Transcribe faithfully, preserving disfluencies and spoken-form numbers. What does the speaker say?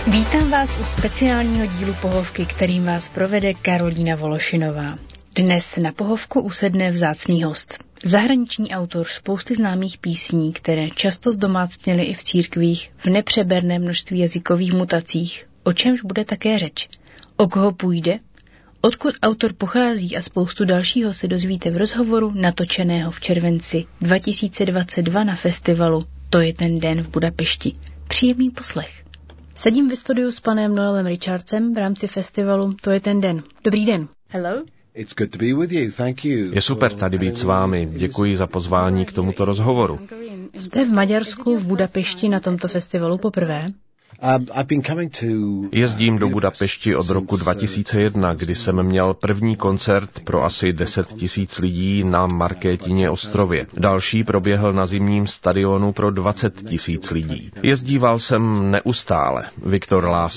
Vítám vás u speciálního dílu Pohovky, kterým vás provede Karolína Vološinová. Dnes na Pohovku usedne vzácný host. Zahraniční autor spousty známých písní, které často zdomácněly i v církvích v nepřeberném množství jazykových mutacích, o čemž bude také řeč. O koho půjde? Odkud autor pochází a spoustu dalšího se dozvíte v rozhovoru natočeného v červenci dva tisíce dvacet dva na festivalu To je ten den v Budapešti. Příjemný poslech. Sedím ve studiu s panem Noelem Richardsem v rámci festivalu To je ten den. Dobrý den. Hello. Je super tady být s vámi. Děkuji za pozvání k tomuto rozhovoru. Jste v Maďarsku v Budapešti na tomto festivalu poprvé? Jezdím do Budapešti od roku dva tisíce jedna, kdy jsem měl první koncert pro asi deset tisíc lidí na Markétině ostrově. Další proběhl na zimním stadionu pro dvacet tisíc lidí. Jezdíval jsem neustále. Viktor Lás